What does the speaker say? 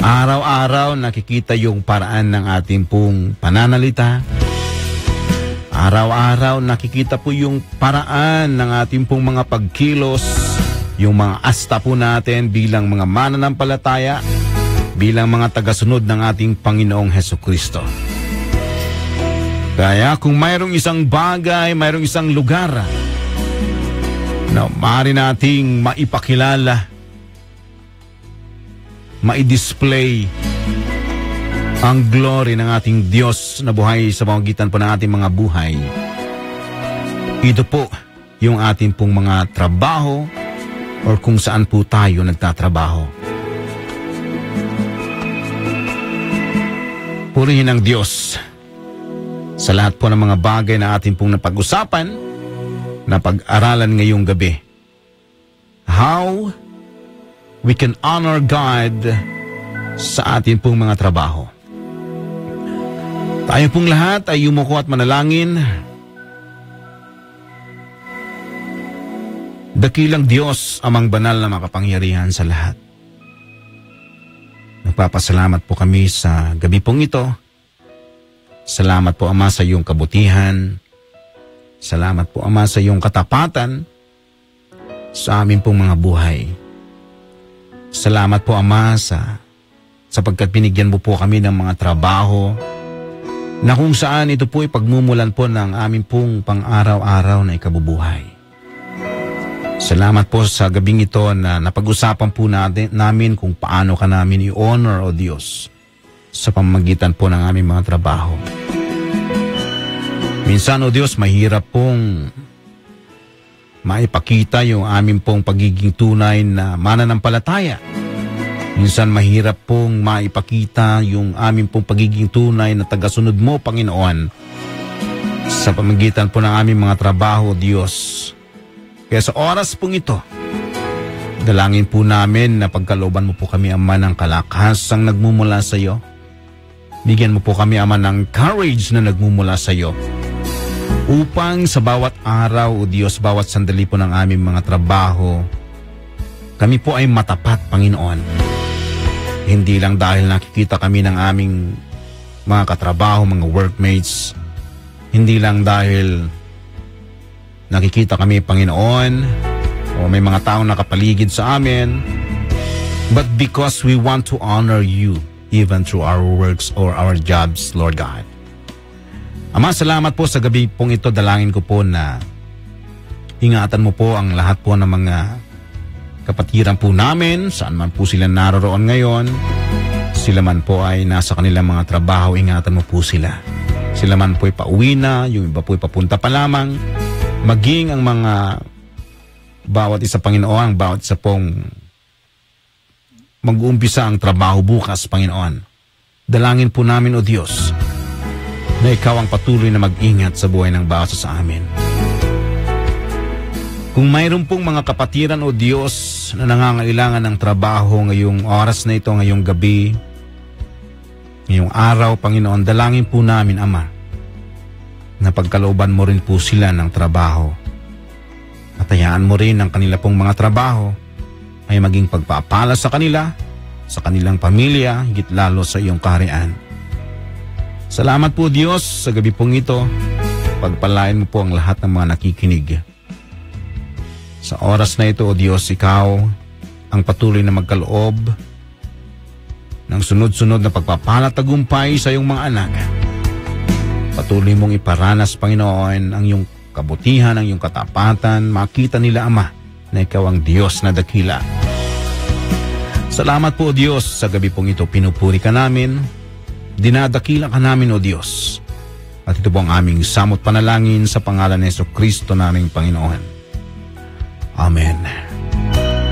Araw-araw nakikita yung paraan ng ating pong pananalita. Araw-araw nakikita po yung paraan ng ating pong mga pagkilos, yung mga asta po natin bilang mga mananampalataya, bilang mga tagasunod ng ating Panginoong Hesukristo. Kaya kung mayroong isang bagay, mayroong isang lugar na maaari nating maipakilala, mai-display ang glory ng ating Diyos na buhay sa pamamagitan po ng ating mga buhay, ito po yung ating pong mga trabaho or kung saan po tayo nagtatrabaho. Purihin ang Diyos sa lahat po ng mga bagay na ating pong napag-usapan, na pag-aralan ngayong gabi. How we can honor God sa ating pong mga trabaho. Tayo pong lahat ay yumuko at manalangin. Dakilang Diyos, amang banal na makapangyarihan sa lahat. Nagpapasalamat po kami sa gabi pong ito. Salamat po, Ama, sa iyong kabutihan. Salamat po, Ama, sa iyong katapatan sa amin pong mga buhay. Salamat po, Ama, sapagkat binigyan mo po kami ng mga trabaho na kung saan ito po ay pagmumulan po ng amin pong pang-araw-araw na ikabubuhay. Salamat po sa gabing ito na napag-usapan po namin kung paano ka namin i-honor, O Diyos, sa pamamagitan po ng aming mga trabaho. Minsan, O Diyos, mahirap pong maipakita yung aming pong pagiging tunay na mananampalataya. Minsan mahirap pong maipakita yung aming pong pagiging tunay na tagasunod mo, Panginoon, sa pamamagitan po ng aming mga trabaho, Diyos. Kaya sa oras pong ito, dalangin po namin na pagkalooban mo po kami, Ama, ng kalakasang nagmumula sa iyo. Bigyan mo po kami, Ama, ng courage na nagmumula sa iyo, upang sa bawat araw, O Diyos, bawat sandali po ng aming mga trabaho, kami po ay matapat, Panginoon. Hindi lang dahil nakikita kami ng aming mga katrabaho, mga workmates. Hindi lang dahil nakikita kami, Panginoon, o may mga taong nakapaligid sa amin, but because we want to honor you even through our works or our jobs, Lord God. Ama, salamat po sa gabi pong ito. Dalangin ko po na ingatan mo po ang lahat po ng mga kapatiran po namin, saan man po sila naroroon ngayon. Sila man po ay nasa kanilang mga trabaho, ingatan mo po sila. Sila man po ay pauwi na, yung iba po ay papunta pa lamang. Maging ang mga bawat isa, Panginoon, bawat isa pong mag-uumpisa ang trabaho bukas, Panginoon. Dalangin po namin, O Diyos, na ikaw ang patuloy na mag-ingat sa buhay ng bawat sa amin. Kung mayroon pong mga kapatiran, O Diyos, na nangangailangan ng trabaho ngayong oras na ito, ngayong gabi, ngayong araw, Panginoon, dalangin po namin, Ama, na pagkalooban mo rin po sila ng trabaho. At hayaan mo rin ang kanila pong mga trabaho ay maging pagpapala sa kanila, sa kanilang pamilya, higit lalo sa iyong kaharian. Salamat po, Diyos, sa gabi pong ito. Pagpalain mo po ang lahat ng mga nakikinig. Sa oras na ito, O Diyos, ikaw ang patuloy na magkaloob ng sunod-sunod na pagpapalatagumpay sa iyong mga anak. Patuloy mong iparanas, Panginoon, ang iyong kabutihan, ang iyong katapatan. Makita nila, Ama, na ikaw ang Diyos na dakila. Salamat po, O Diyos, sa gabi pong ito. Pinupuri ka namin. Dinadakila ka namin, O Diyos. At ito po ang aming samot panalangin sa pangalan ni Jesucristo naming Panginoon. Amen.